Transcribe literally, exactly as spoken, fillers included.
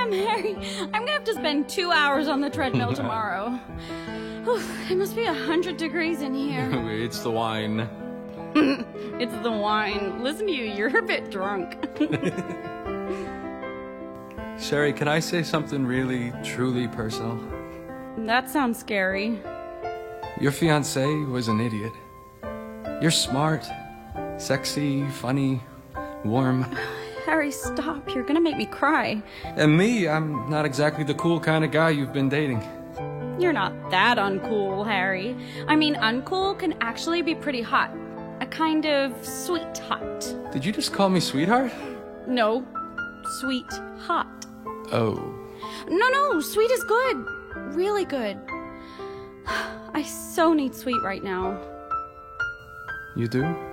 Damn, Harry. I'm gonna have to spend two hours on the treadmill tomorrow. It must be a hundred degrees in here. It's the wine. It's the wine. Listen to you, you're a bit drunk. Sherry, can I say something really, truly personal? That sounds scary. Your fiancé was an idiot. You're smart, sexy, funny, warm. Harry, stop. You're gonna make me cry. And me, I'm not exactly the cool kind of guy you've been dating. You're not that uncool, Harry. I mean, uncool can actually be pretty hot. A kind of sweet hot. Did you just call me sweetheart? No, sweet hot. Oh. No, no, sweet is good. Really good. I so need sweet right now. You do?